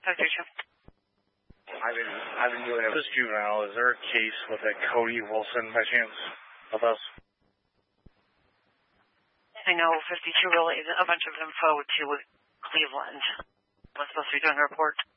I've been doing it. This juvenile, is there a case with a Cody Wilson by chance with us? I know 52 relayed a bunch of info to Cleveland. I was supposed to be doing a report.